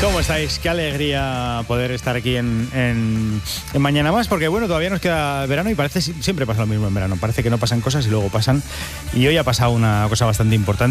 ¿Cómo estáis? Qué alegría poder estar aquí en Mañana Más, porque bueno, todavía nos queda verano y parece siempre pasa lo mismo en verano. Parece que no pasan cosas y luego pasan. Y hoy ha pasado una cosa bastante importante.